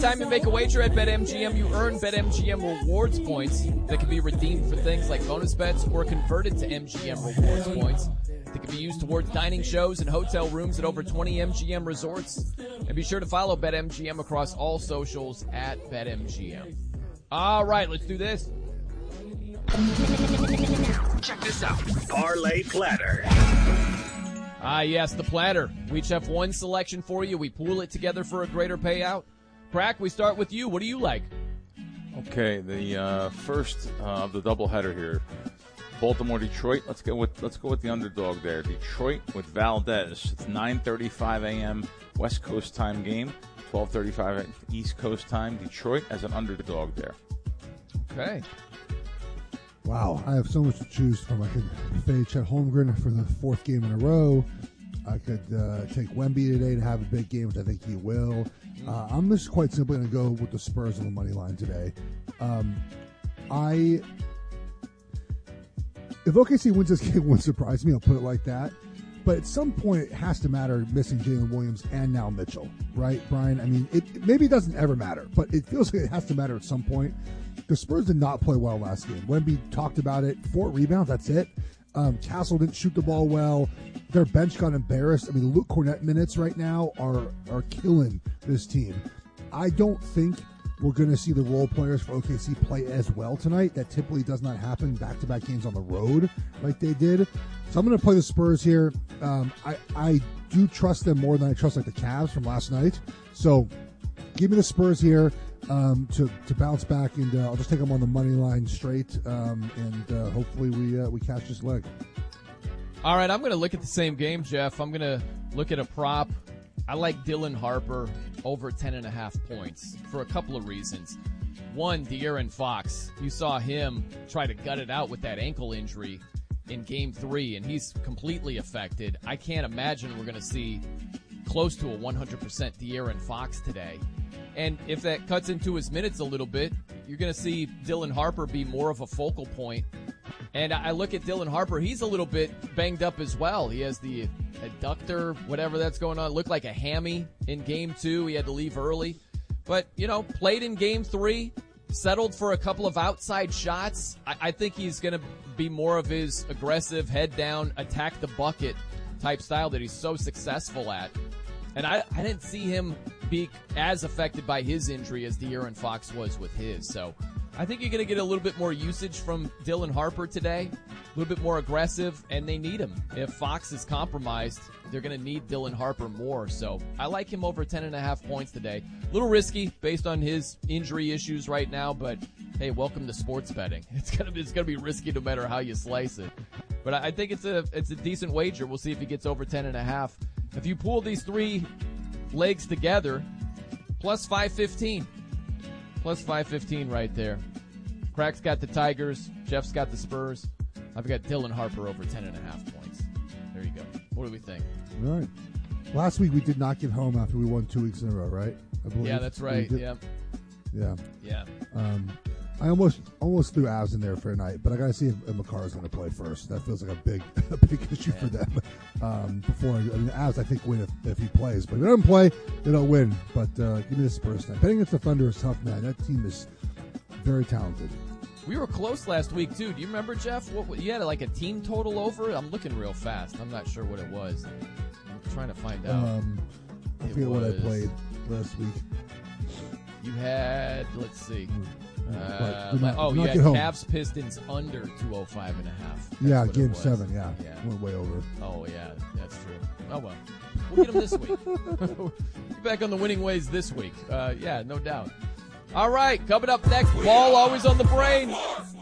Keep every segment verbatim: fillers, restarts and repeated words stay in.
Time you make a wager at BetMGM, you earn BetMGM rewards points that can be redeemed for things like bonus bets or converted to M G M rewards points that can be used towards dining shows and hotel rooms at over twenty M G M resorts. And be sure to follow BetMGM across all socials at BetMGM. All right, let's do this. Check this out. Parlay Platter. Ah, yes, the platter. We each have one selection for you. We pool it together for a greater payout. Crack, we start with you. What do you like? Okay, the uh, first uh, of the doubleheader here, Baltimore Detroit. Let's go with let's go with the underdog there. Detroit with Valdez. It's nine thirty-five a.m. West Coast time game, twelve thirty-five East Coast time. Detroit as an underdog there. Okay. Wow, I have so much to choose from. I could fade Chet Holmgren for the fourth game in a row. I could uh, take Wemby today to have a big game, which I think he will. Uh, I'm just quite simply going to go with the Spurs on the money line today. Um, I if O K C wins this game, it wouldn't surprise me. I'll put it like that. But at some point, it has to matter missing Jalen Williams and now Mitchell, right, Brian? I mean, it maybe it doesn't ever matter, but it feels like it has to matter at some point. The Spurs did not play well last game. Wemby talked about it. Four rebounds, that's it. Um, Castle didn't shoot the ball well. Their bench got embarrassed. I mean, the Luke Cornett minutes right now are are killing this team. I don't think we're going to see the role players for O K C play as well tonight. That typically does not happen back-to-back games on the road like they did. So I'm going to play the Spurs here. Um, I, I do trust them more than I trust like the Cavs from last night. So give me the Spurs here um, to, to bounce back, and uh, I'll just take them on the money line straight, um, and uh, hopefully we uh, we catch this leg. All right, I'm going to look at the same game, Jeff. I'm going to look at a prop. I like Dylan Harper over ten and a half points for a couple of reasons. One, De'Aaron Fox. You saw him try to gut it out with that ankle injury in game three, and he's completely affected. I can't imagine we're going to see close to a one hundred percent De'Aaron Fox today. And if that cuts into his minutes a little bit, you're going to see Dylan Harper be more of a focal point. And I look at Dylan Harper, he's a little bit banged up as well. He has the adductor, whatever that's going on. It looked like a hammy in game two. He had to leave early. But, you know, played in game three, settled for a couple of outside shots. I, I think he's going to be more of his aggressive, head down, attack the bucket type style that he's so successful at. And I, I didn't see him be as affected by his injury as De'Aaron Fox was with his. So I think you're going to get a little bit more usage from Dylan Harper today, a little bit more aggressive, and they need him. If Fox is compromised, they're going to need Dylan Harper more. So I like him over ten and a half points today. A little risky based on his injury issues right now, but hey, welcome to sports betting. It's going to be, it's going to be risky no matter how you slice it. But I think it's a it's a decent wager. We'll see if he gets over ten and a half. If you pool these three legs together, plus five fifteen. Plus five fifteen right there. Crack's got the Tigers. Jeff's got the Spurs. I've got Dylan Harper over ten and a half points. There you go. What do we think? All right. Last week we did not get home after we won two weeks in a row, right? I believe. Yeah, that's right. Yeah. Yeah. Yeah. Um, I almost almost threw Avs in there for a night, but I got to see if, if Makar is going to play first. That feels like a big a big issue yeah. for them. Um, before I mean, the Avs, I think win if, if he plays, but if he doesn't play, they don't win. But uh, give me the Spurs tonight. Betting against the Thunder is tough, man. That team is very talented. We were close last week too. Do you remember, Jeff? What you had like a team total over? I'm looking real fast. I'm not sure what it was. I'm trying to find out. Um, I it forget what I was, played last week. You had, let's see. Uh, not, oh, you had home. Cavs Pistons under two oh five and a half. That's yeah, game seven, yeah. yeah. Went way over. Oh, yeah, that's true. Oh, well. We'll get them this week. Get back on the winning ways this week. Uh, yeah, no doubt. All right, coming up next, ball always on the brain.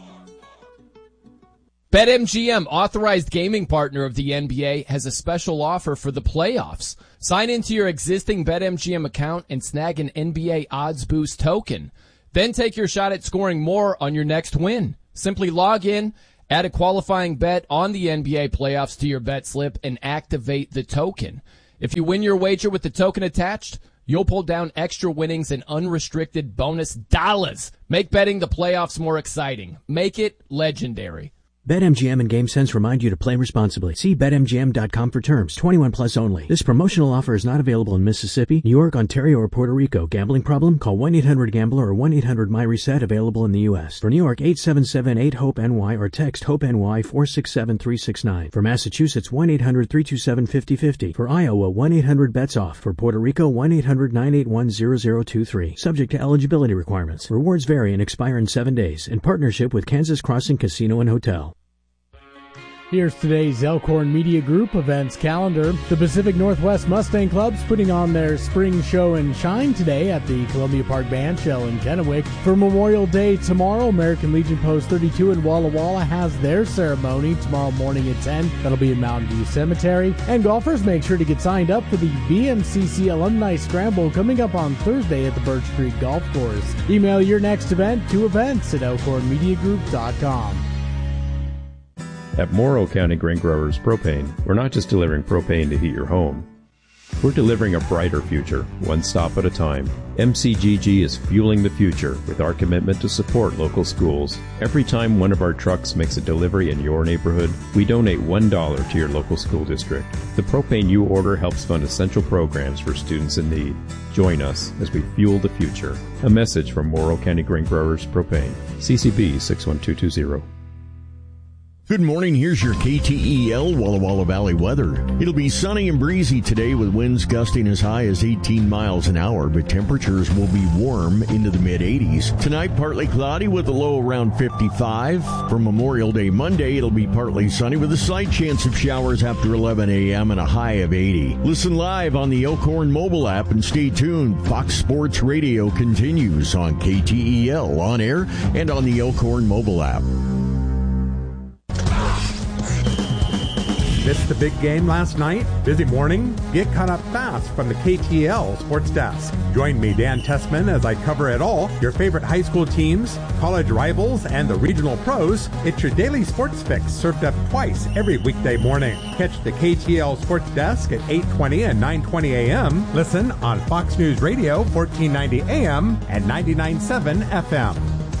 BetMGM, authorized gaming partner of the N B A, has a special offer for the playoffs. Sign into your existing BetMGM account and snag an N B A Odds Boost token. Then take your shot at scoring more on your next win. Simply log in, add a qualifying bet on the N B A playoffs to your bet slip, and activate the token. If you win your wager with the token attached, you'll pull down extra winnings and unrestricted bonus dollars. Make betting the playoffs more exciting. Make it legendary. BetMGM and GameSense remind you to play responsibly. See Bet M G M dot com for terms. twenty-one plus only. This promotional offer is not available in Mississippi, New York, Ontario, or Puerto Rico. Gambling problem? Call one eight hundred gambler or one eight hundred M Y reset, available in the U S. For New York, eight seven seven eight hope N Y or text HOPE-NY four six seven three six nine. For Massachusetts, one eight hundred three two seven five zero five zero. For Iowa, one eight hundred bets off. For Puerto Rico, one eight hundred nine eight one zero zero two three. Subject to eligibility requirements. Rewards vary and expire in seven days. In partnership with Kansas Crossing Casino and Hotel. Here's today's Elkhorn Media Group events calendar. The Pacific Northwest Mustang Club's putting on their spring show and shine today at the Columbia Park Bandshell in Kennewick. For Memorial Day tomorrow, American Legion Post thirty-two in Walla Walla has their ceremony tomorrow morning at ten. That'll be in Mountain View Cemetery. And golfers, make sure to get signed up for the V M C C Alumni Scramble coming up on Thursday at the Birch Creek Golf Course. Email your next event to events at elkhorn media group dot com. At Morrow County Grain Growers Propane, we're not just delivering propane to heat your home. We're delivering a brighter future, one stop at a time. M C G G is fueling the future with our commitment to support local schools. Every time one of our trucks makes a delivery in your neighborhood, we donate one dollar to your local school district. The propane you order helps fund essential programs for students in need. Join us as we fuel the future. A message from Morrow County Grain Growers Propane. C C B six one two two zero. Good morning. Here's your K T E L Walla Walla Valley weather. It'll be sunny and breezy today with winds gusting as high as eighteen miles an hour, but temperatures will be warm into the mid eighties. Tonight, partly cloudy with a low around fifty-five. For Memorial Day Monday, it'll be partly sunny with a slight chance of showers after eleven a.m. and a high of eighty. Listen live on the Elkhorn mobile app and stay tuned. Fox Sports Radio continues on K T E L on air and on the Elkhorn mobile app. Missed the big game last night? Busy morning? Get caught up fast from the K T L Sports Desk. Join me, Dan Tessman, as I cover it all. Your favorite high school teams, college rivals, and the regional pros. It's your daily sports fix served up twice every weekday morning. Catch the K T L Sports Desk at eight twenty and nine twenty a.m. Listen on Fox News Radio, fourteen ninety A M and ninety-nine point seven F M.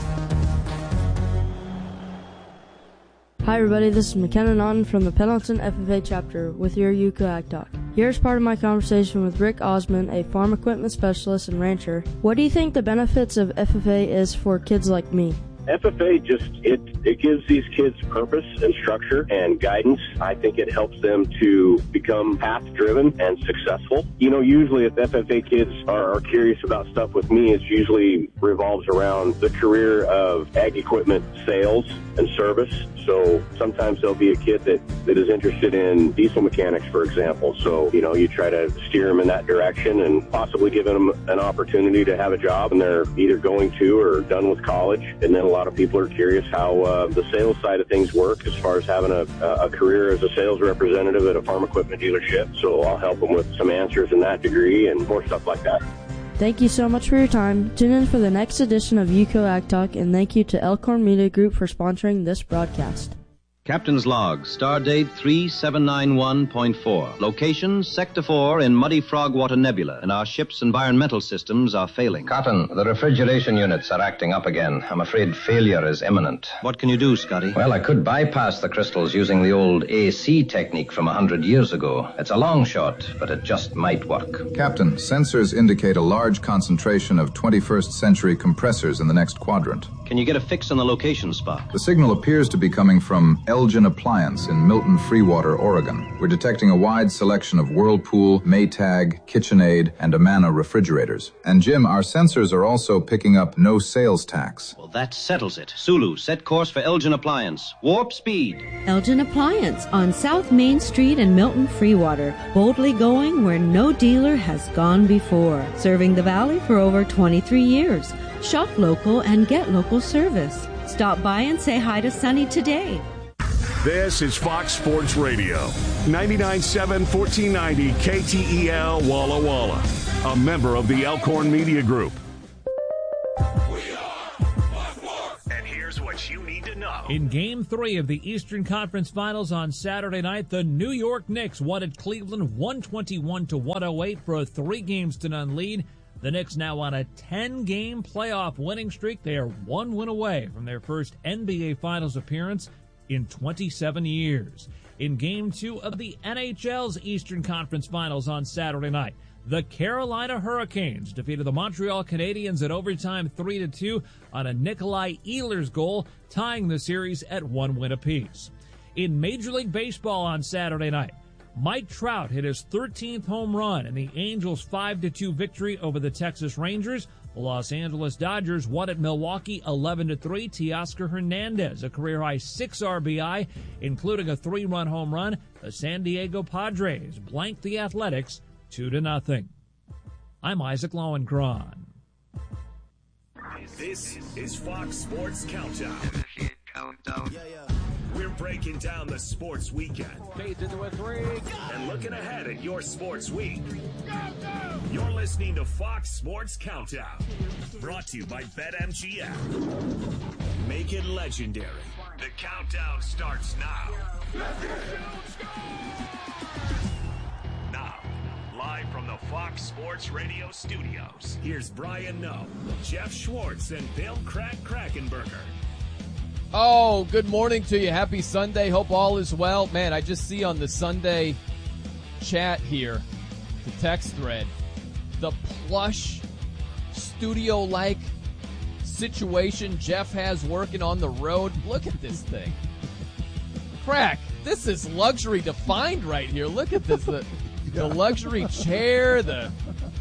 Hi everybody, this is McKenna Naughton from the Pendleton F F A chapter with your U C O A C Talk. Here's part of my conversation with Rick Osmond, a farm equipment specialist and rancher. What do you think the benefits of F F A is for kids like me? F F A just, it, it gives these kids purpose and structure and guidance. I think it helps them to become path-driven and successful. You know, usually if F F A kids are, are curious about stuff with me, it usually revolves around the career of ag equipment sales and service. So sometimes there'll be a kid that, that is interested in diesel mechanics, for example. So, you know, you try to steer them in that direction and possibly give them an opportunity to have a job, and they're either going to or done with college. And then a lot of people are curious how uh, the sales side of things work as far as having a, a career as a sales representative at a farm equipment dealership. So I'll help them with some answers in that degree and more stuff like that. Thank you so much for your time. Tune in for the next edition of U C O A C Talk, and thank you to Elkhorn Media Group for sponsoring this broadcast. Captain's Log, star date three seven nine one point four. Location, Sector four in Muddy Frogwater Nebula, and our ship's environmental systems are failing. Cotton, the refrigeration units are acting up again. I'm afraid failure is imminent. What can you do, Scotty? Well, I could bypass the crystals using the old A C technique from a hundred years ago. It's a long shot, but it just might work. Captain, sensors indicate a large concentration of twenty-first century compressors in the next quadrant. Can you get a fix on the location spot? The signal appears to be coming from Elgin Appliance in Milton Freewater, Oregon. We're detecting a wide selection of Whirlpool, Maytag, KitchenAid, and Amana refrigerators. And Jim, our sensors are also picking up no sales tax. Well, that settles it. Sulu, set course for Elgin Appliance. Warp speed. Elgin Appliance on South Main Street in Milton Freewater. Boldly going where no dealer has gone before. Serving the Valley for over twenty-three years. Shop local and get local service. Stop by and say hi to Sonny today. This is Fox Sports Radio, ninety-nine point seven, fourteen ninety K T E L Walla Walla, a member of the Elkhorn Media Group. We are and here's what you need to know. In Game three of the Eastern Conference Finals on Saturday night, the New York Knicks won at Cleveland one twenty-one to one oh eight for a three games to none lead. The Knicks now on a ten-game playoff winning streak. They are one win away from their first N B A Finals appearance. in twenty-seven years. In Game two of the N H L's Eastern Conference Finals on Saturday night, the Carolina Hurricanes defeated the Montreal Canadiens at overtime three to two on a Nikolai Ehlers goal, tying the series at one win apiece. In Major League Baseball on Saturday night, Mike Trout hit his thirteenth home run in the Angels' five to two victory over the Texas Rangers. The Los Angeles Dodgers won at Milwaukee eleven to three. Teoscar Hernandez, a career-high six R B I, including a three-run home run. The San Diego Padres blanked the Athletics two to nothing. I'm Isaac Lowenkron. This is Fox Sports Countdown. Countdown. Yeah, yeah. We're breaking down the sports weekend. Fades into a three. And looking ahead at your sports week. You're listening to Fox Sports Countdown. Brought to you by BetMGM. Make it legendary. The countdown starts now. Now, live from the Fox Sports Radio studios, here's Brian Noe, Jeff Schwartz, and Bill Crack Krackenberger. Oh, good morning to you. Happy Sunday. Hope all is well. Man, I just see on the Sunday chat here, the text thread, the plush studio-like situation Jeff has working on the road. Look at this thing. Crack, this is luxury defined right here. Look at this. The, the luxury chair, the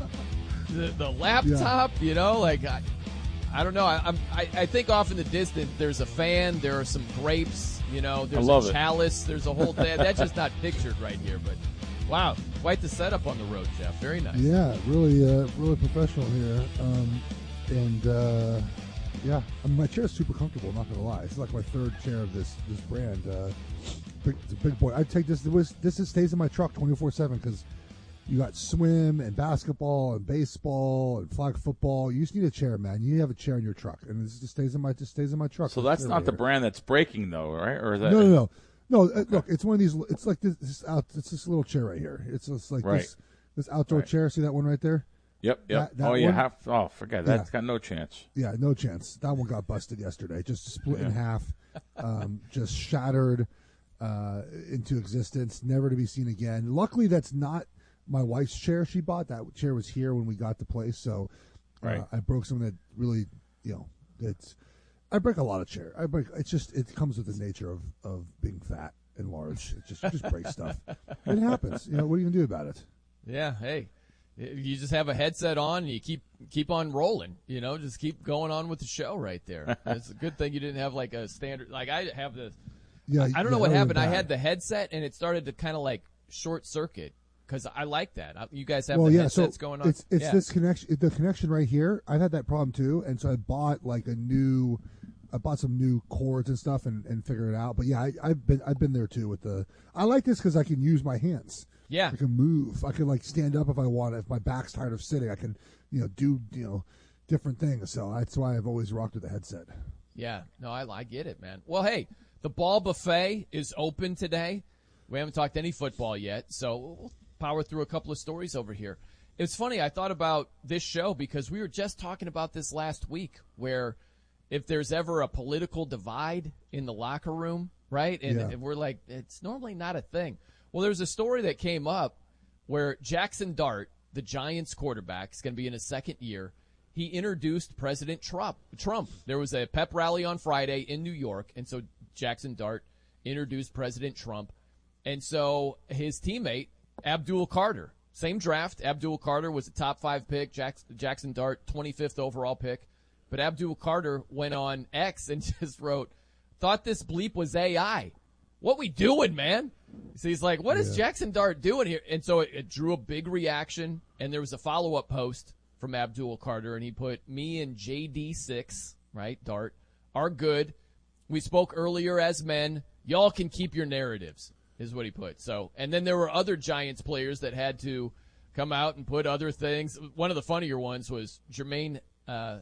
the, the laptop, yeah. you know, like... I, I don't know. I, I'm, I, I think off in the distance there's a fan. There are some grapes. You know, there's a chalice. It. There's a whole thing. That's just not pictured right here. But wow, quite the setup on the road, Jeff. Very nice. Yeah, really, uh, really professional here. Um, and uh, yeah, I mean, my chair is super comfortable. Not gonna lie, it's like my third chair of this this brand. Uh, big, it's a big boy. I take this. This, this is, stays in my truck twenty-four seven because. You got swim and basketball and baseball and flag football. You just need a chair, man. You need to have a chair in your truck, and it just stays in my just stays in my truck. So that's not right the here. brand that's breaking, though, right? Or is that no, no, no, no? Uh, okay. Look, it's one of these. It's like this. this out, it's this little chair right here. It's just like right. this. This outdoor right. chair. See that one right there? Yep, yep. That, that oh, you have. Oh, forget that. That's yeah. got no chance. Yeah, no chance. That one got busted yesterday. Just split yeah. in half. Um, just shattered uh, into existence, never to be seen again. Luckily, that's not. My wife's chair she bought. That chair was here when we got the place, so uh, right. I broke something that really, you know, it's. I break a lot of chair. I break. It's just it comes with the nature of, of being fat and large. It just just breaks stuff. It happens. You know, what are you gonna do about it? Yeah. Hey, you just have a headset on and you keep keep on rolling. You know, just keep going on with the show right there. It's a good thing you didn't have like a standard. Like I have the. Yeah. I, I don't yeah, know what happened. I bad. had the headset and it started to kind of like short circuit. Because I like that. You guys have well, the yeah, headsets so going on. It's, it's yeah. this connection. The connection right here. I've had that problem too, and so I bought like a new. I bought some new cords and stuff and, and figured it out. But yeah, I, I've been I've been there too with the. I like this because I can use my hands. Yeah, I can move. I can like stand up if I want. If my back's tired of sitting, I can you know do you know different things. So that's why I've always rocked with the headset. Yeah, no, I I get it, man. Well, hey, the Ball Buffet is open today. We haven't talked any football yet, so. We'll power through a couple of stories over here. It's funny, I thought about this show because we were just talking about this last week where if there's ever a political divide in the locker room, right? And, yeah. and we're like, it's normally not a thing. Well, there's a story that came up where Jackson Dart, the Giants quarterback, is going to be in his second year. He introduced President Trump. Trump. There was a pep rally on Friday in New York, and so Jackson Dart introduced President Trump. And so his teammate, Abdul Carter, same draft. Abdul Carter was a top five pick. Jackson, Jackson Dart, twenty-fifth overall pick. But Abdul Carter went on X and just wrote, thought this bleep was A I. What we doing, man? So he's like, what is yeah. Jackson Dart doing here? And so it, it drew a big reaction. And there was a follow-up post from Abdul Carter. And he put, me and J D six, right, Dart, are good. We spoke earlier as men. Y'all can keep your narratives. Is what he put. So, and then there were other Giants players that had to come out and put other things. One of the funnier ones was Jermaine. Uh,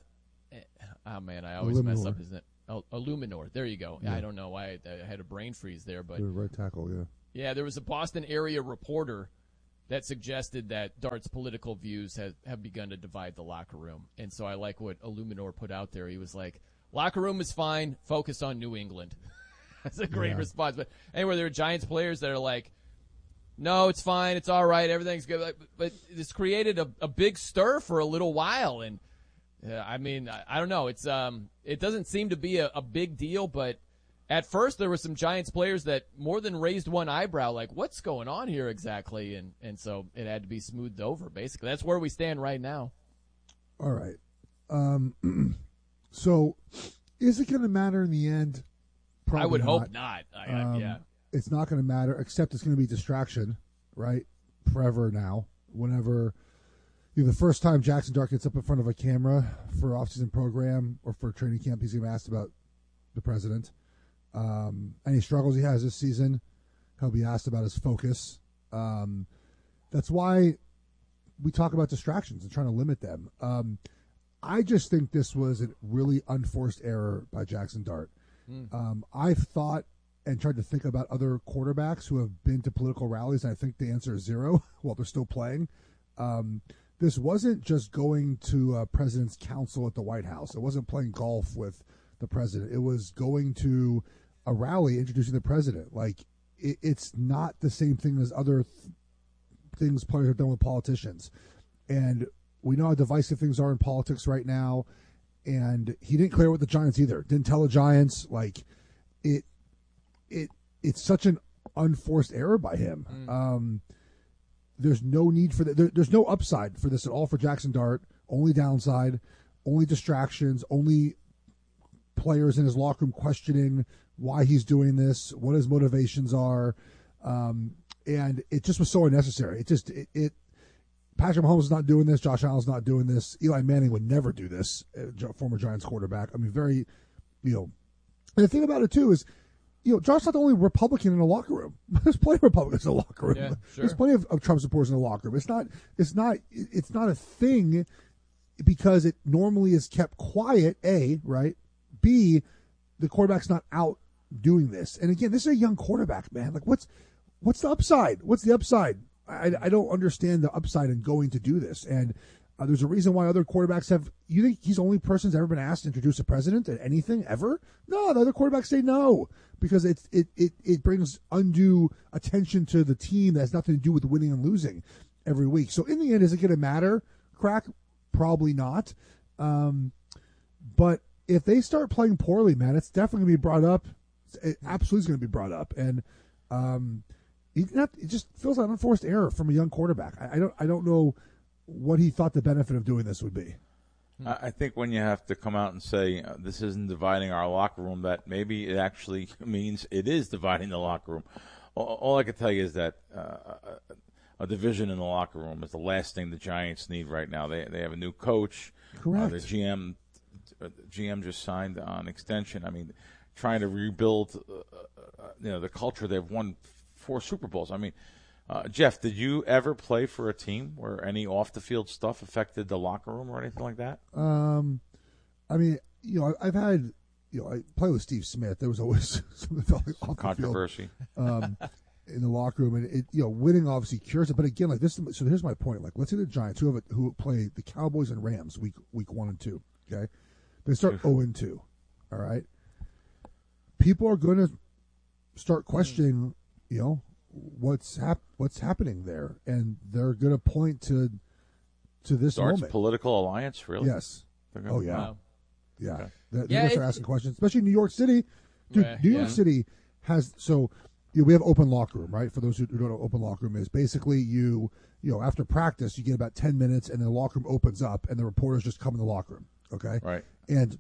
oh man, I always Illuminor. mess up his name. Oh, Illuminor. There you go. Yeah. I don't know why I, I had a brain freeze there, but right tackle. Yeah. Yeah, there was a Boston area reporter that suggested that Dart's political views have have begun to divide the locker room, and so I like what Illuminor put out there. He was like, "Locker room is fine. Focus on New England." That's a great Yeah. response. But anyway, there are Giants players that are like, no, it's fine. It's all right. Everything's good. But, but this created a, a big stir for a little while. And, uh, I mean, I, I don't know. It's um, It doesn't seem to be a, a big deal. But at first, there were some Giants players that more than raised one eyebrow, like, what's going on here exactly? And, and so it had to be smoothed over, basically. That's where we stand right now. All right. Um, so is it going to matter in the end? Probably I would not. hope not. I, I, Um, yeah. It's not going to matter, except it's going to be distraction, right? Forever now. Whenever you know, the first time Jackson Dart gets up in front of a camera for off-season program or for training camp, he's going to be asked about the president. Um, any struggles he has this season, he'll be asked about his focus. Um, that's why we talk about distractions and trying to limit them. Um, I just think this was a really unforced error by Jackson Dart. Mm. Um, I've thought and tried to think about other quarterbacks who have been to political rallies, and I think the answer is zero while they're still playing. Um, this wasn't just going to a president's council at the White House. It wasn't playing golf with the president. It was going to a rally introducing the president. Like, it, it's not the same thing as other th- things players have done with politicians. And we know how divisive things are in politics right now. And he didn't clear with the Giants either. Didn't tell the Giants. Like, it, it, it's such an unforced error by him. Mm. Um, there's no need for that. There, there's no upside for this at all for Jackson Dart. Only downside, only distractions, only players in his locker room questioning why he's doing this, what his motivations are. Um, and it just was so unnecessary. It just, it, it Patrick Mahomes is not doing this. Josh Allen's not doing this. Eli Manning would never do this, uh, former Giants quarterback. I mean, very, you know. And the thing about it, too, is, you know, Josh's not the only Republican in the locker room. There's plenty of Republicans in the locker room. Yeah, sure. There's plenty of, of Trump supporters in the locker room. It's not, it's not, it's not a thing because it normally is kept quiet, A, right? B, the quarterback's not out doing this. And again, this is a young quarterback, man. Like, what's, what's the upside? What's the upside? I, I don't understand the upside in going to do this. And uh, there's a reason why other quarterbacks have. You think he's the only person that's ever been asked to introduce a president at anything ever? No, the other quarterbacks say no because it's it it it brings undue attention to the team that has nothing to do with winning and losing every week. So in the end, is it going to matter? Crack? Probably not. Um, but if they start playing poorly, man, it's definitely going to be brought up. It absolutely is going to be brought up, and um, it, not, it just feels like an unforced error from a young quarterback. I, I don't I don't know what he thought the benefit of doing this would be. I think when you have to come out and say uh, this isn't dividing our locker room, that maybe it actually means it is dividing the locker room. All, all I can tell you is that uh, a division in the locker room is the last thing the Giants need right now. They they have a new coach. Correct. Uh, the G M uh, the G M just signed on extension. I mean, trying to rebuild uh, uh, you know the culture. They've won four Super Bowls. I mean. Uh, Jeff, did you ever play for a team where any off-the-field stuff affected the locker room or anything like that? Um, I mean, you know, I've had, you know, I played with Steve Smith. There was always something felt like off controversy the field, um, in the locker room, and it, you know, winning obviously cures it. But again, like this, so here's my point. Like, let's say the Giants who have a, who play the Cowboys and Rams week week one and two. Okay, they start zero and two. All right, people are going to start questioning, you know. What's hap- What's happening there, and they're going to point to to this Dart's moment. Political alliance, really? Yes. Gonna, oh yeah, wow. yeah. Okay. They're, Yeah, going to start asking questions, especially New York City. Dude, Right, New yeah. York City has so you know, we have open locker room, right? For those who don't know what open locker room is, basically you you know after practice you get about ten minutes, and the locker room opens up, and the reporters just come in the locker room. Okay, right. And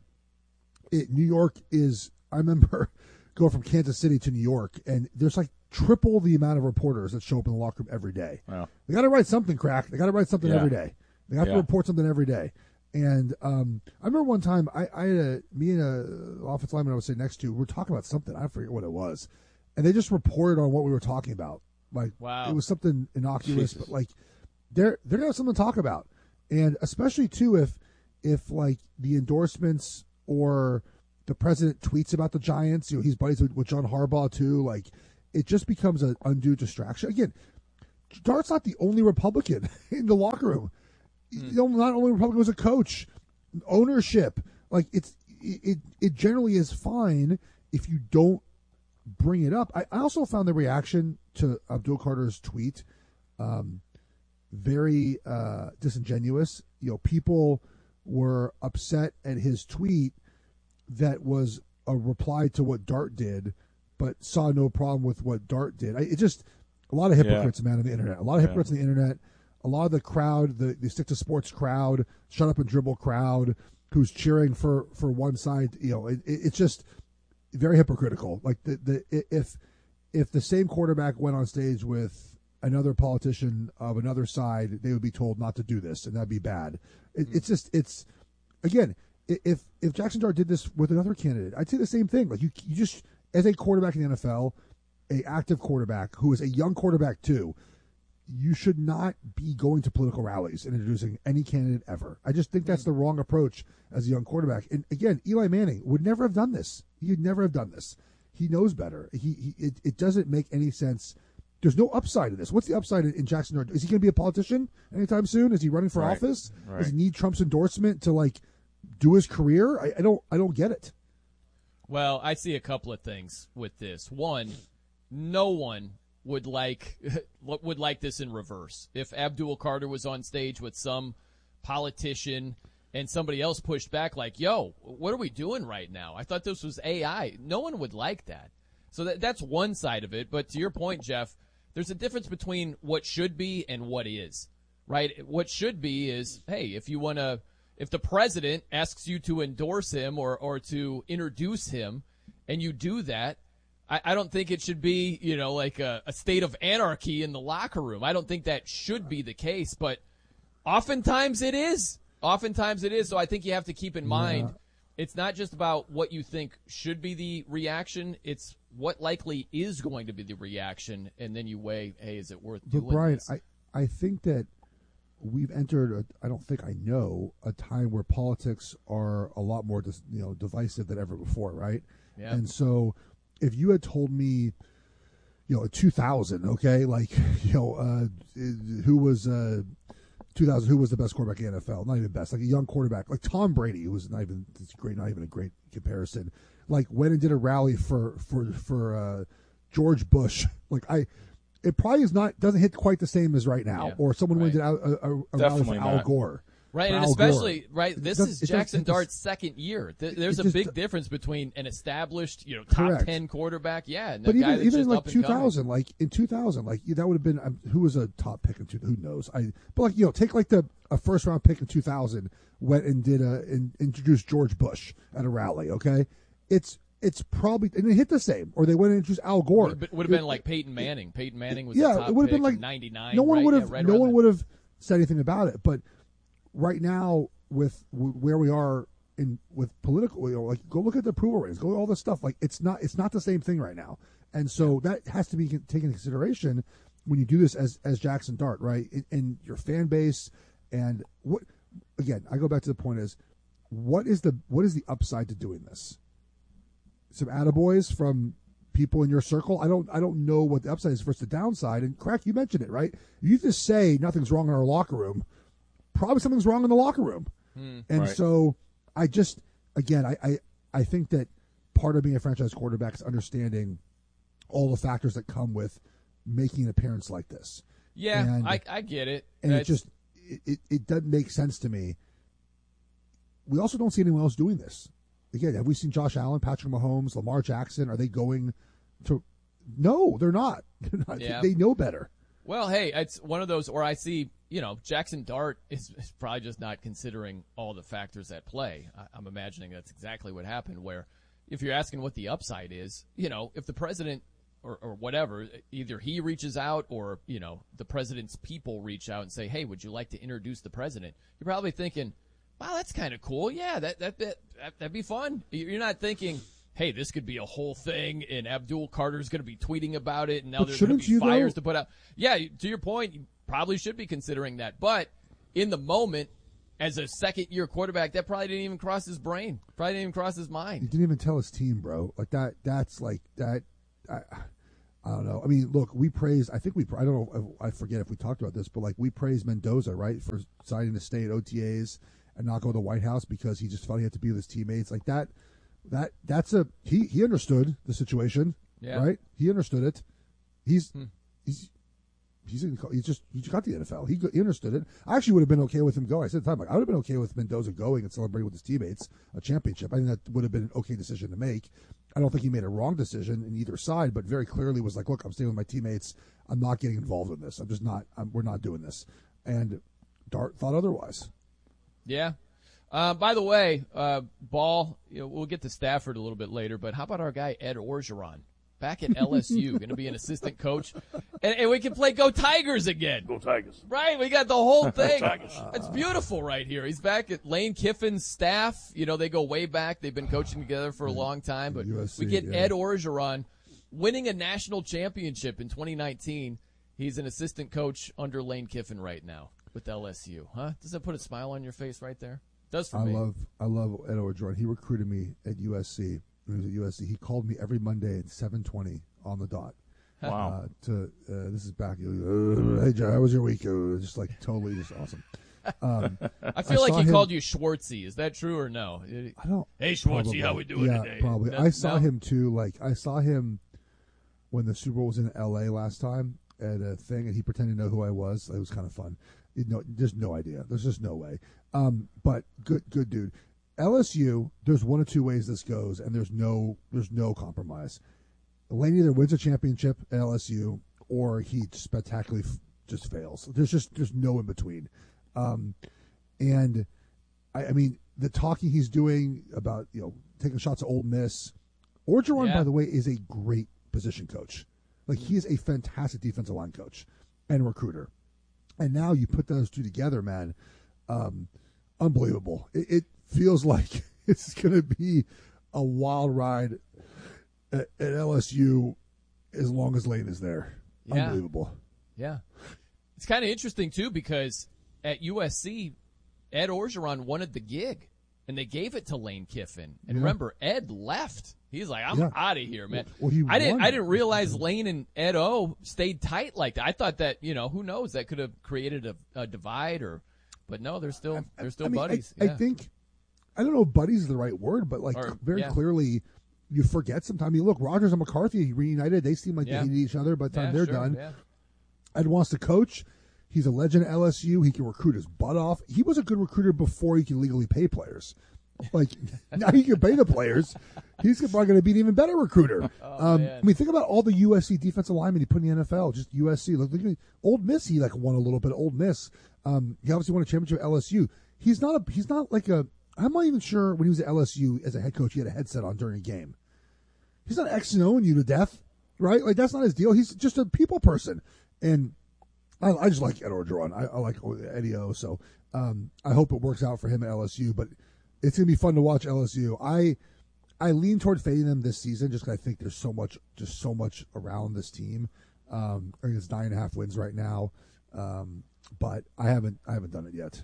it, New York is. I remember going from Kansas City to New York, and there's like triple the amount of reporters that show up in the locker room every day. Wow. They got to write something, crack. They got to write something Yeah. every day. They have Yeah. to report something every day. And um, I remember one time, I, I had a, me and a offensive lineman I was sitting next to, we were talking about something. I forget what it was. And they just reported on what we were talking about. Like, Wow. it was something innocuous, Jesus. but like, they're, they're going to have something to talk about. And especially, too, if, if like, the endorsements or the president tweets about the Giants, you know, he's buddies with, with John Harbaugh, too, like, it just becomes an undue distraction. Again, Dart's not the only Republican in the locker room. Mm. You know, not only Republican was a coach, ownership. Like it's it, it generally is fine if you don't bring it up. I, I also found the reaction to Abdul Carter's tweet um, very uh, disingenuous. You know, people were upset at his tweet that was a reply to what Dart did, but saw no problem with what Dart did. I, it just a lot of hypocrites, yeah. man, on the internet. A lot of yeah. hypocrites on the internet. A lot of the crowd, the, the stick to sports crowd, shut up and dribble crowd, who's cheering for, for one side. You know, it, it, it's just very hypocritical. Like the the if if the same quarterback went on stage with another politician of another side, they would be told not to do this, and that'd be bad. It, mm-hmm. It's just it's again, if if Jackson Dart did this with another candidate, I'd say the same thing. Like you you just as a quarterback in the N F L, a active quarterback who is a young quarterback too, you should not be going to political rallies and introducing any candidate ever. I just think that's the wrong approach as a young quarterback. And again, Eli Manning would never have done this. He'd never have done this. He knows better. He, he it, it doesn't make any sense. There's no upside to this. What's the upside in Jackson Dart? Is he going to be a politician anytime soon? Is he running for right. office? Right. Does he need Trump's endorsement to like do his career? I, I don't. I don't get it. Well, I see a couple of things with this. One, no one would like would like this in reverse. If Abdul Carter was on stage with some politician and somebody else pushed back like, yo, what are we doing right now? I thought this was A I. No one would like that. So that, that's one side of it. But to your point, Jeff, there's a difference between what should be and what is, right? What should be is, hey, if you want to, if the president asks you to endorse him or, or to introduce him and you do that, I, I don't think it should be, you know, like a, a state of anarchy in the locker room. I don't think that should be the case, but oftentimes it is. Oftentimes it is. So I think you have to keep in mind, yeah. it's not just about what you think should be the reaction. It's what likely is going to be the reaction. And then you weigh, hey, is it worth but doing Brian, this? I, I think that we've entered, a, I don't think I know, a time where politics are a lot more dis, you know, divisive than ever before, right? Yeah. And so if you had told me, you know, two thousand, okay, like, you know, uh, who was uh, two thousand, who was the best quarterback in the N F L? Not even best, like a young quarterback, like Tom Brady, who was not even it's great, not even a great comparison. Like went and did a rally for for for uh, George Bush. Like I, it probably is not doesn't hit quite the same as right now. Yeah, or someone right. went and did a, a, a rally for Al Gore. Right, and Al especially, Gore. right, this does, is does, Jackson does, Dart's second year. There's a just, big difference between an established, you know, top correct. ten quarterback, yeah, and but a guy even that's even just like up and two coming. thousand, like in two thousand, like that would have been um, who was a top pick in two? Who knows? I but like you know, take like the a first round pick in two thousand went and did a and introduced George Bush at a rally. Okay, it's it's probably and it hit the same, or they went and introduced Al Gore. Would have, would have been like Peyton Manning. Peyton Manning was yeah, the top it would have pick been like in ninety-nine. No one right? would have yeah, right no one there. would have said anything about it. But right now, with where we are in with political, you know, like go look at the approval ratings, go all this stuff. Like it's not it's not the same thing right now, and so that has to be taken into consideration when you do this as as Jackson Dart, right? In, in your fan base, and what again, I go back to the point is, what is the what is the upside to doing this? Some attaboys from people in your circle. I don't I don't know what the upside is versus the downside. And Crack, you mentioned it, right? You just say nothing's wrong in our locker room. Probably something's wrong in the locker room. Hmm. And Right. so I just again I, I I think that part of being a franchise quarterback is understanding all the factors that come with making an appearance like this. Yeah, and, I, I get it. And That's- it just it, it, it doesn't make sense to me. We also don't see anyone else doing this. Again, have we seen Josh Allen, Patrick Mahomes, Lamar Jackson? Are they going to? No, they're not. They're not. Yeah. They know better. Well, hey, it's one of those, or I see, you know, Jackson Dart is, is probably just not considering all the factors at play. I, I'm imagining that's exactly what happened, where if you're asking what the upside is, you know, if the president or, or whatever, either he reaches out or, you know, the president's people reach out and say, hey, would you like to introduce the president? You're probably thinking, wow, that's kind of cool. Yeah, that, that, that, that'd be fun. You're not thinking, hey, this could be a whole thing, and Abdul Carter's going to be tweeting about it, and now But there's going to shouldn't be you, fires though? to put out. Yeah, to your point, you probably should be considering that. But in the moment, as a second-year quarterback, that probably didn't even cross his brain. Probably didn't even cross his He mind. didn't even tell his team, bro. Like that. That's like that. I, I don't know. I mean, look, we praised. I think we. I don't know. I forget if we talked about this, but like we praised Mendoza, right, for deciding to stay at O T As and not go to the White House because he just felt he had to be with his teammates. Like that. That that's a he he understood the situation. Yeah. Right? He understood it. He's Hmm. he's he's in, he's just he just got the N F L. He, he understood it. I actually would have been okay with him going. I said at the time, like, I would have been okay with Mendoza going and celebrating with his teammates a championship. I think that would have been an okay decision to make. I don't think he made a wrong decision in either side, but very clearly was like, look, I'm staying with my teammates. I'm not getting involved in this. I'm just not. I'm, we're not doing this. And Dart thought otherwise. Yeah. Uh, by the way, uh, Ball, you know, we'll get to Stafford a little bit later, but how about our guy Ed Orgeron? Back at L S U, going to be an assistant coach, and, and we can play Go Tigers again. Go Tigers. Right, we got the whole thing. Tigers. It's beautiful right here. He's back at Lane Kiffin's staff. You know, they go way back. They've been coaching together for a long time, but U S C, we get yeah. Ed Orgeron winning a national championship in twenty nineteen. He's an assistant coach under Lane Kiffin right now with L S U. Huh? Does that put a smile on your face right there? Does for I me. love I love Ed Orgeron. He recruited me at U S C. When he was at U S C, he called me every Monday at seven twenty on the dot. Wow. Uh, to uh, this is back. Uh, hey Joe, how was your week? Uh, just like totally, just awesome. Um, I feel like saw he him- call you Schwartzy. Is that true or no? I don't. Hey Schwartzy, probably. how we doing yeah, today? Probably. No- I saw no? him too. Like I saw him when the Super Bowl was in L A last time at a thing, and he pretended to know who I was. It was kind of fun. You know, there's no idea. There's just no way. Um, but good, good dude. L S U. There's one of two ways this goes, and there's no, there's no compromise. Lane either wins a championship at L S U, or he spectacularly f- just fails. There's just there's no in between. Um, and I, I mean, the talking he's doing about you know taking shots at Ole Miss. Orgeron, Yeah. by the way, is a great position coach. Like he is a fantastic defensive line coach and recruiter. And now you put those two together, man. Um, unbelievable. It, it feels like it's going to be a wild ride at, at L S U as long as Lane is there. Yeah. Unbelievable. Yeah. It's kind of interesting, too, because at U S C, Ed Orgeron wanted the gig, and they gave it to Lane Kiffin. And Yeah. remember, Ed left. He's like, I'm Yeah. out of here, man. Well, he I didn't won. I didn't realize Lane and Ed O stayed tight like that. I thought that, you know, who knows, that could have created a, a divide or but no, they're still they're still I mean, buddies. I, yeah. I think, I don't know if buddies is the right word, but like Or- very yeah. clearly you forget sometimes. I mean, look, Rogers and McCarthy reunited. They seem like Yeah. they hated each other by the time Yeah, they're sure, done. yeah. Ed wants to coach. He's a legend at L S U. He can recruit his butt off. He was a good recruiter before he could legally pay players. Like now he can pay the players. He's probably going to be an even better recruiter. Oh, um, man. I mean, think about all the U S C defensive linemen he put in the N F L. Just U S C. Look, look at Old Miss. He like won a little bit. Old Miss. Um, he obviously won a championship at L S U. He's not a. He's not like a. I'm not even sure when he was at L S U as a head coach he had a headset on during a game. He's not X and O'ing you to death, right? Like that's not his deal. He's just a people person, and I, I just like Ed Orgeron. I, I like Eddie O. So um, I hope it works out for him at L S U. But it's gonna be fun to watch L S U. I I lean toward fading them this season just because I think there's so much, just so much around this team. Um, I think it's nine and a half wins right now, um, but I haven't I haven't done it yet.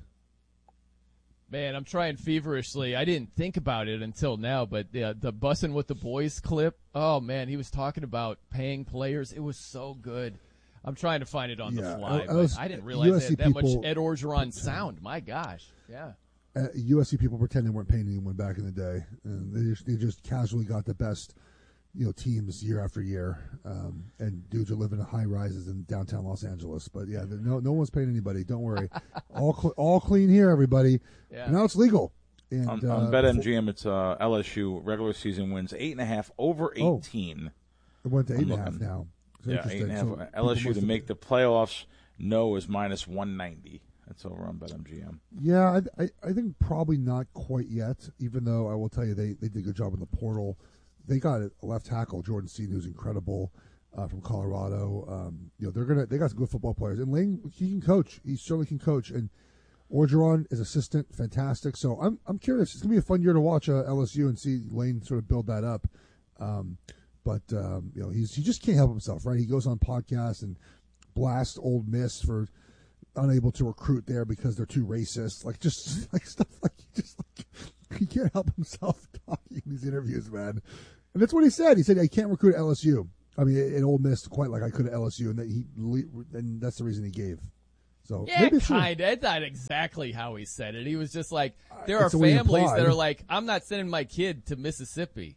Man, I'm trying feverishly. I didn't think about it until now, but the the Bussin' with the Boys clip. Oh man, he was talking about paying players. It was so good. I'm trying to find it on Yeah, the fly, I- I but was- I didn't realize U S C that, that much people- Ed Orgeron sound. My gosh, yeah. Uh, U S C people pretend they weren't paying anyone back in the day, and they just they just casually got the best, you know, teams year after year. Um, and dudes are living in high rises in downtown Los Angeles. But yeah, no no one's paying anybody. Don't worry, all cl- all clean here, everybody. Yeah. Now it's legal. And on, uh, on BetMGM, it's uh, L S U regular season wins eight and a half over Oh. eighteen. It went to eight I'm and a half looking. now. It's Yeah, interesting. eight and a half. So L S U people to must make the playoffs. No is minus one ninety. That's over on BetMGM. Yeah, I, I, I think probably not quite yet, even though I will tell you they, they did a good job in the portal. They got a left tackle, Jordan Steen, who's incredible uh, from Colorado. Um, you know, they're gonna they got some good football players. And Lane, he can coach. He certainly can coach. And Orgeron is assistant, fantastic. So I'm I'm curious. It's gonna be a fun year to watch uh, L S U and see Lane sort of build that up. Um, but um, you know, he's he just can't help himself, right? He goes on podcasts and blasts Ole Miss for unable to recruit there because they're too racist. Like just like stuff like just like he can't help himself talking in these interviews, man. And that's what he said. He said I can't recruit at L S U. I mean, at Ole Miss quite like I could at L S U, and that he and that's the reason he gave. So Yeah, maybe it's true. kind of. That's not exactly how he said it. He was just like, there are It's the way he families that implied. are like, I'm not sending my kid to Mississippi.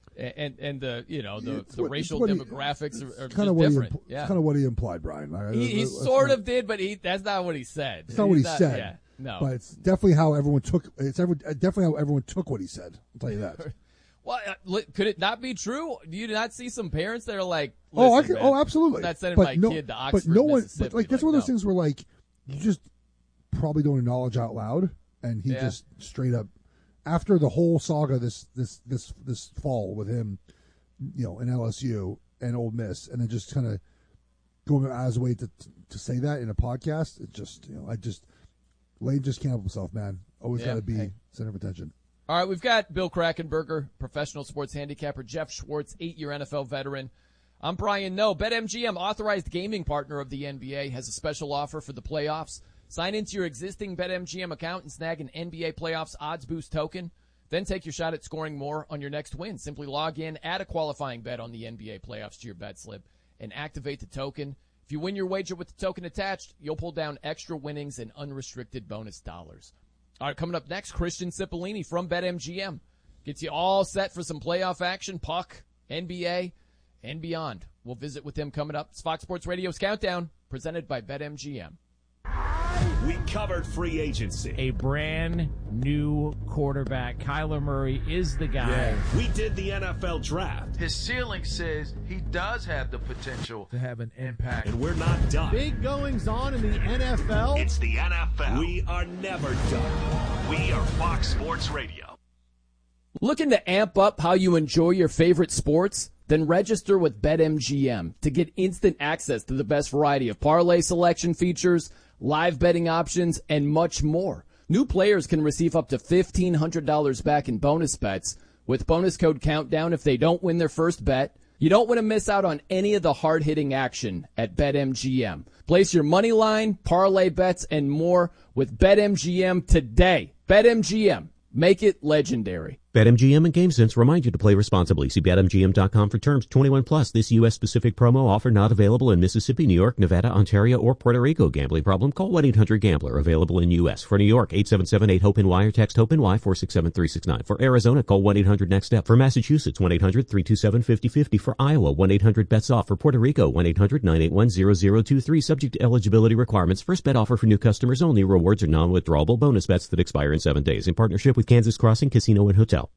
And and the you know the, It's the what- racial it's what he- demographics are, are Kind just of what he, different. impl- yeah, it's kind of what he implied, Brian. Like, he, he that's sort not- of did, but he that's not what he said. It's not what he He's said. Yeah, no. But it's definitely how everyone took. It's every, definitely how everyone took what he said. I'll tell you that. Well, uh, li- could it not be true? Do you not see some parents that are like, oh, I "Listen, can, man, oh, absolutely. I'm not sending but my no, kid to Oxford, but no one. Mississippi." But like that's Like, one of those no. things where like you just probably don't acknowledge out loud, and he Yeah. just straight up after the whole saga this this this this fall with him, you know, in L S U and Ole Miss, and then just kind of going out of his way to to say that in a podcast. It just you know I just Lane just can't help himself, man. Always Yeah, got to be hey. center of attention. All right, we've got Bill Krakenberger, professional sports handicapper, Jeff Schwartz, eight-year N F L veteran. I'm Brian Noe. BetMGM, authorized gaming partner of the N B A, has a special offer for the playoffs. Sign into your existing BetMGM account and snag an N B A playoffs odds boost token. Then take your shot at scoring more on your next win. Simply log in, add a qualifying bet on the N B A playoffs to your bet slip, and activate the token. If you win your wager with the token attached, you'll pull down extra winnings and unrestricted bonus dollars. All right, coming up next, Christian Cipollini from BetMGM gets you all set for some playoff action, puck, N B A, and beyond. We'll visit with him coming up. It's Fox Sports Radio's Countdown, presented by BetMGM. We covered free agency. A brand new quarterback. Kyler Murray is the guy. We did the N F L draft. His ceiling says he does have the potential to have an impact. And we're not done. Big goings on in the N F L. It's the N F L. We are never done. We are Fox Sports Radio. Looking to amp up how you enjoy your favorite sports? Then register with BetMGM to get instant access to the best variety of parlay selection features, live betting options, and much more. New players can receive up to fifteen hundred dollars back in bonus bets with bonus code Countdown if they don't win their first bet. You don't want to miss out on any of the hard-hitting action at BetMGM. Place your money line, parlay bets, and more with BetMGM today. BetMGM. Make it legendary. BetMGM and GameSense remind you to play responsibly. See Bet M G M dot com for terms. twenty-one plus. This U S specific promo offer not available in Mississippi, New York, Nevada, Ontario, or Puerto Rico. Gambling problem? Call one eight hundred gambler. Available in U S. For New York, eight seven seven eight HOPE-N-Y or text HOPE-N-Y four six seven three six nine. For Arizona, call one eight hundred next step. For Massachusetts, one eight hundred three two seven five zero five zero. For Iowa, one eight hundred bets off. For Puerto Rico, one eight hundred nine eight one zero zero two three. Subject to eligibility requirements. First bet offer for new customers only. Rewards are non-withdrawable bonus bets that expire in seven days. In partnership with Kansas Crossing Casino and Hotel.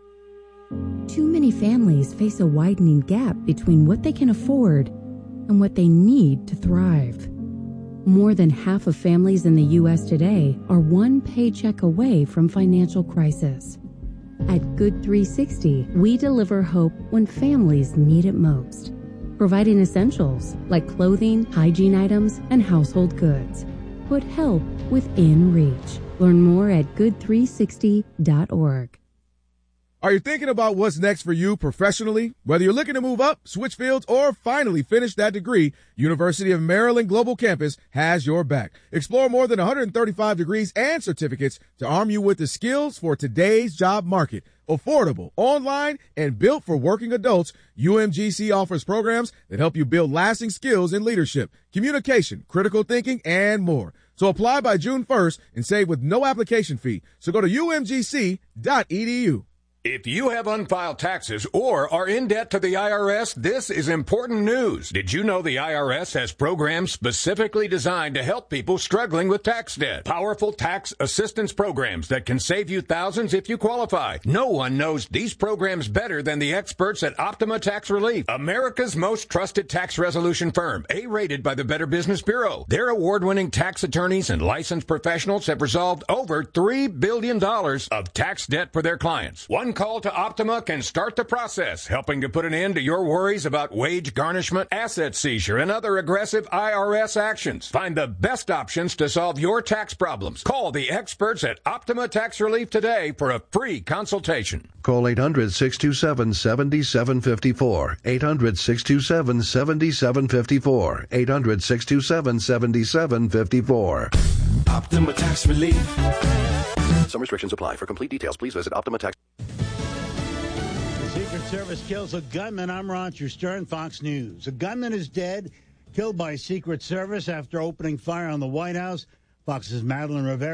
Too many families face a widening gap between what they can afford and what they need to thrive. More than half of families in the U S today are one paycheck away from financial crisis. At Good three sixty, we deliver hope when families need it most, providing essentials like clothing, hygiene items, and household goods. Put help within reach. Learn more at good three sixty dot org. Are you thinking about what's next for you professionally? Whether you're looking to move up, switch fields, or finally finish that degree, University of Maryland Global Campus has your back. Explore more than one hundred thirty-five degrees and certificates to arm you with the skills for today's job market. Affordable, online, and built for working adults, U M G C offers programs that help you build lasting skills in leadership, communication, critical thinking, and more. So apply by June first and save with no application fee. So go to U M G C dot E D U. If you have unfiled taxes or are in debt to the I R S, this is important news. Did you know the I R S has programs specifically designed to help people struggling with tax debt? Powerful tax assistance programs that can save you thousands if you qualify. No one knows these programs better than the experts at Optima Tax Relief, America's most trusted tax resolution firm, A-rated by the Better Business Bureau. Their award-winning tax attorneys and licensed professionals have resolved over three billion dollars of tax debt for their clients. One call to Optima can start the process, helping to put an end to your worries about wage garnishment, asset seizure, and other aggressive I R S actions. Find the best options to solve your tax problems. Call the experts at Optima Tax Relief today for a free consultation. Call eight hundred six two seven seven seven five four. eight hundred six two seven seven seven five four. eight hundred six two seven seven seven five four. Optima Tax Relief. Some restrictions apply. For complete details, please visit Optima Tax. The Secret Service kills a gunman. I'm Roger Stern, Fox News. A gunman is dead, killed by Secret Service after opening fire on the White House. Fox's Madeline Rivera